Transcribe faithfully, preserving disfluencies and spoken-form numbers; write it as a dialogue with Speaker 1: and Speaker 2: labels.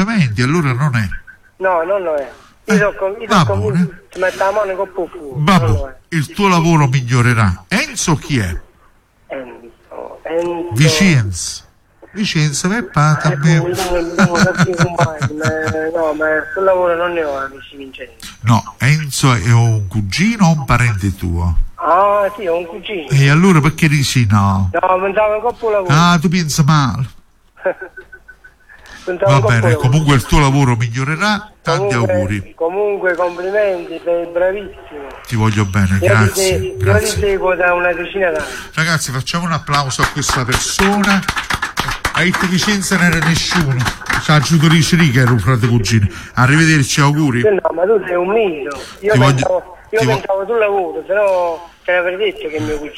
Speaker 1: atteggiamenti, allora non è.
Speaker 2: No, non lo è. Io
Speaker 1: Eh,
Speaker 2: sono con, io
Speaker 1: va
Speaker 2: sono
Speaker 1: buone.
Speaker 2: convinto che metta la mano in coppa fuori.
Speaker 1: Babbo, il tuo lavoro migliorerà. Enzo chi è?
Speaker 2: Enzo, Enzo.
Speaker 1: Vicenza. Vicenza, per parte a me.
Speaker 2: No, ma sul lavoro non ne ho amici Vincenzo.
Speaker 1: No, Enzo è un cugino o un parente tuo?
Speaker 2: Ah, sì, ho un cugino.
Speaker 1: E allora perché dici no?
Speaker 2: No, pensavo in coppa lavoro.
Speaker 1: Ah, tu pensi male.
Speaker 2: Pensavo
Speaker 1: Va
Speaker 2: in coppa
Speaker 1: bene,
Speaker 2: lavoro.
Speaker 1: comunque il tuo lavoro migliorerà. Tanti
Speaker 2: Comunque-
Speaker 1: auguri.
Speaker 2: Comunque, complimenti, sei bravissimo.
Speaker 1: Ti voglio bene,
Speaker 2: Io
Speaker 1: grazie.
Speaker 2: ti, io ti
Speaker 1: grazie.
Speaker 2: seguo da una decina d'anni.
Speaker 1: Ragazzi, facciamo un applauso a questa persona. A It Vicenza non era nessuno. C'ha Giudice Riga era un frate cugino. Arrivederci, auguri.
Speaker 2: No, ma tu sei un mito. Io
Speaker 1: Ti voglio-
Speaker 2: pensavo, io
Speaker 1: ti vo-
Speaker 2: pensavo sul lavoro, se no te l'avrei detto che è mio cugino.